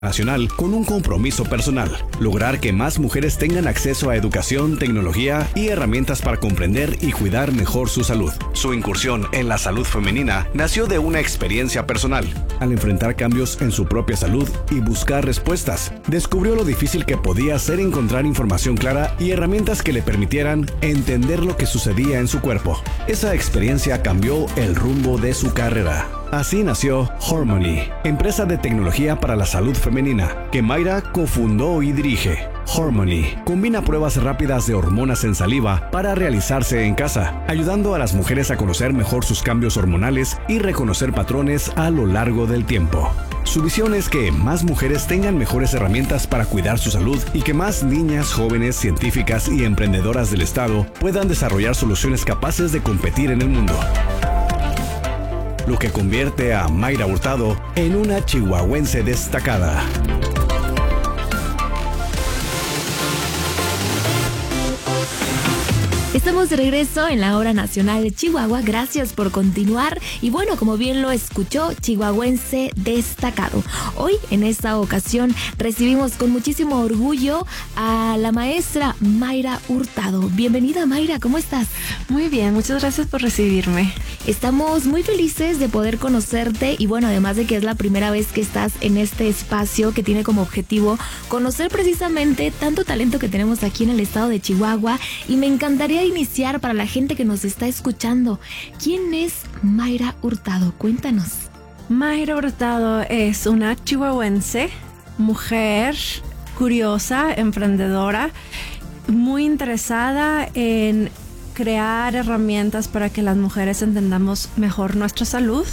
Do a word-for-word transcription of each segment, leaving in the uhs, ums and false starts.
nacional con un compromiso personal: lograr que más mujeres tengan acceso a educación, tecnología y herramientas para comprender y cuidar mejor su salud. Su incursión en la salud femenina nació de una experiencia personal. Al enfrentar cambios en su propia salud y buscar respuestas, descubrió lo difícil que podía ser encontrar información clara y herramientas que le permitieran entender lo que sucedía en su cuerpo. Esa experiencia cambió el rumbo de su carrera. Así nació Hormony, empresa de tecnología para la salud femenina, que Mayra cofundó y dirige. Hormony combina pruebas rápidas de hormonas en saliva para realizarse en casa, ayudando a las mujeres a conocer mejor sus cambios hormonales y reconocer patrones a lo largo del tiempo. Su visión es que más mujeres tengan mejores herramientas para cuidar su salud y que más niñas, jóvenes, científicas y emprendedoras del estado puedan desarrollar soluciones capaces de competir en el mundo. Lo que convierte a Mayra Hurtado en una chihuahuense destacada. Estamos de regreso en la Hora Nacional de Chihuahua. Gracias por continuar. Y bueno, como bien lo escuchó, chihuahuense destacado. Hoy, en esta ocasión, recibimos con muchísimo orgullo a la maestra Mayra Hurtado. Bienvenida, Mayra, ¿cómo estás? Muy bien, muchas gracias por recibirme. Estamos muy felices de poder conocerte y bueno, además de que es la primera vez que estás en este espacio que tiene como objetivo conocer precisamente tanto talento que tenemos aquí en el estado de Chihuahua, y me encantaría iniciar para la gente que nos está escuchando. ¿Quién es Mayra Hurtado? Cuéntanos. Mayra Hurtado es una chihuahuense, mujer curiosa, emprendedora, muy interesada en crear herramientas para que las mujeres entendamos mejor nuestra salud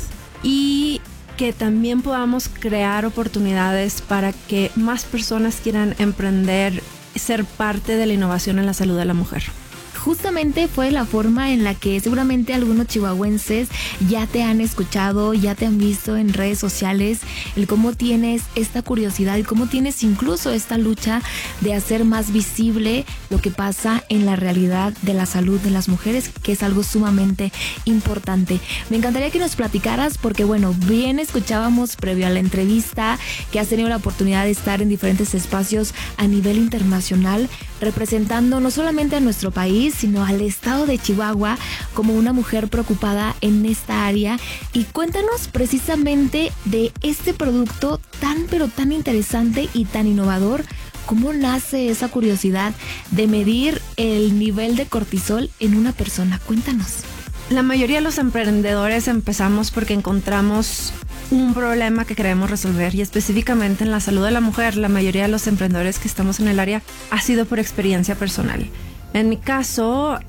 y que también podamos crear oportunidades para que más personas quieran emprender, ser parte de la innovación en la salud de la mujer. Justamente fue la forma en la que seguramente algunos chihuahuenses ya te han escuchado, ya te han visto en redes sociales, el cómo tienes esta curiosidad y cómo tienes incluso esta lucha de hacer más visible lo que pasa en la realidad de la salud de las mujeres, que es algo sumamente importante. Me encantaría que nos platicaras porque, bueno, bien escuchábamos previo a la entrevista que has tenido la oportunidad de estar en diferentes espacios a nivel internacional, representando no solamente a nuestro país, sino al estado de Chihuahua como una mujer preocupada en esta área. Y cuéntanos precisamente de este producto tan pero tan interesante y tan innovador. ¿Cómo nace esa curiosidad de medir el nivel de cortisol en una persona? Cuéntanos. La mayoría de los emprendedores empezamos porque encontramos un problema que queremos resolver, y específicamente en la salud de la mujer, la mayoría de los emprendedores que estamos en el área ha sido por experiencia personal. En mi caso,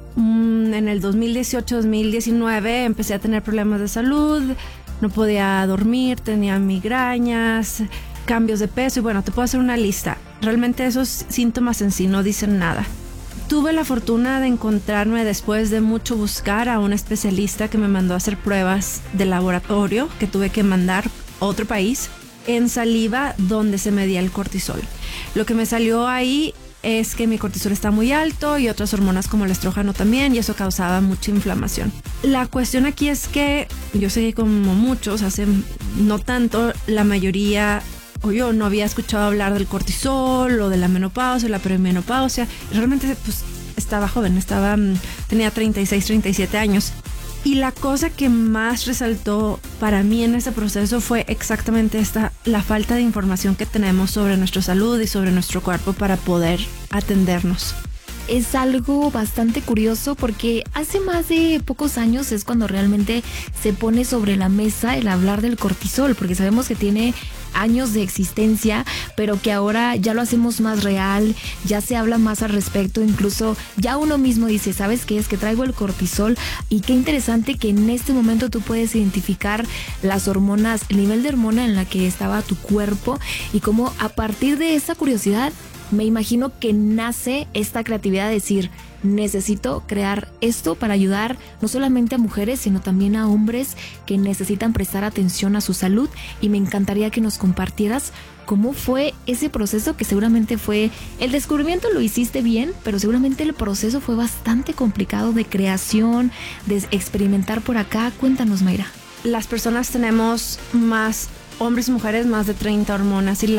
en el dos mil dieciocho dos mil diecinueve empecé a tener problemas de salud, no podía dormir, tenía migrañas, cambios de peso y bueno, te puedo hacer una lista. Realmente esos síntomas en sí no dicen nada. Tuve la fortuna de encontrarme después de mucho buscar a un especialista que me mandó a hacer pruebas de laboratorio que tuve que mandar a otro país en saliva donde se medía el cortisol. Lo que me salió ahí es que mi cortisol está muy alto y otras hormonas como el estrógeno también, y eso causaba mucha inflamación. La cuestión aquí es que yo sé que como muchos, hace no tanto, la mayoría o yo no había escuchado hablar del cortisol o de la menopausia, la perimenopausia. Realmente pues estaba joven, estaba, tenía treinta y seis, treinta y siete años. Y la cosa que más resaltó para mí en ese proceso fue exactamente esta, la falta de información que tenemos sobre nuestra salud y sobre nuestro cuerpo para poder atendernos. Es algo bastante curioso porque hace más de pocos años es cuando realmente se pone sobre la mesa el hablar del cortisol, porque sabemos que tiene años de existencia, pero que ahora ya lo hacemos más real, ya se habla más al respecto, incluso ya uno mismo dice, ¿sabes qué? Es que traigo el cortisol. Y qué interesante que en este momento tú puedes identificar las hormonas, el nivel de hormona en la que estaba tu cuerpo, y cómo a partir de esa curiosidad me imagino que nace esta creatividad de decir, necesito crear esto para ayudar no solamente a mujeres, sino también a hombres que necesitan prestar atención a su salud. Y me encantaría que nos compartieras cómo fue ese proceso, que seguramente fue, el descubrimiento lo hiciste bien, pero seguramente el proceso fue bastante complicado de creación, de experimentar por acá. Cuéntanos, Mayra. Las personas tenemos más hombres y mujeres más de treinta hormonas y